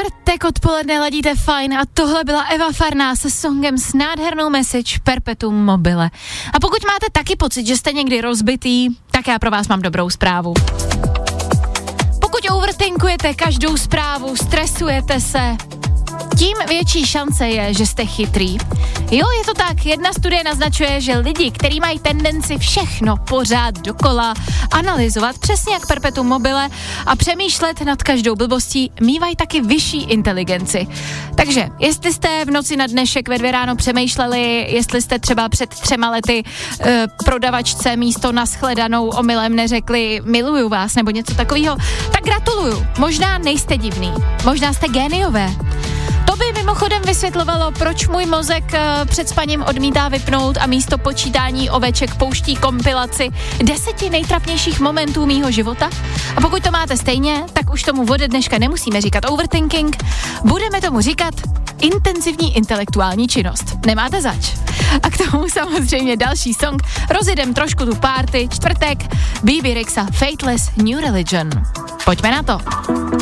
Čtvrtek odpoledne ladíte fajn a tohle byla Eva Farná se songem s nádhernou message Perpetuum mobile. A pokud máte taky pocit, že jste někdy rozbitý, tak já pro vás mám dobrou zprávu. Pokud overthinkujete každou zprávu, stresujete se, tím větší šance je, že jste chytrý. Jo, je to tak. Jedna studie naznačuje, že lidi, kteří mají tendenci všechno pořád dokola analyzovat, přesně jak Perpetuum mobile a přemýšlet nad každou blbostí, mívají taky vyšší inteligenci. Takže, jestli jste v noci na dnešek ve 2 ráno přemýšleli, jestli jste třeba před 3 lety prodavačce místo nashledanou omylem neřekli miluju vás nebo něco takového, tak gratuluju. Možná nejste divný, možná jste géniové. To by mimochodem vysvětlovalo, proč můj mozek před spaním odmítá vypnout a místo počítání oveček pouští kompilaci 10 nejtrapnějších momentů mýho života. A pokud to máte stejně, tak už tomu ode dneška nemusíme říkat overthinking, budeme tomu říkat intenzivní intelektuální činnost. Nemáte zač. A k tomu samozřejmě další song. Rozjedem trošku tu party, čtvrtek, BB Rexa, Fateless, New Religion. Pojďme na to.